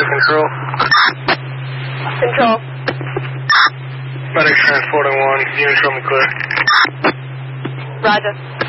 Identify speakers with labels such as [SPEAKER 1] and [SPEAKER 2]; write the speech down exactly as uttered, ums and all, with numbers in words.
[SPEAKER 1] Control.
[SPEAKER 2] Control.
[SPEAKER 1] Medics transporting one. Unit show me clear.
[SPEAKER 2] Roger.